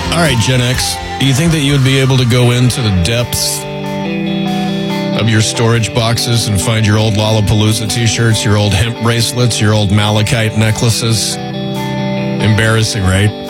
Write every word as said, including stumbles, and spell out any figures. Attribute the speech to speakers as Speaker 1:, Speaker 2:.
Speaker 1: All right, Gen X, do you think that you would be able to go into the depths of your storage boxes and find your old Lollapalooza t-shirts, your old hemp bracelets, your old malachite necklaces? Embarrassing, right?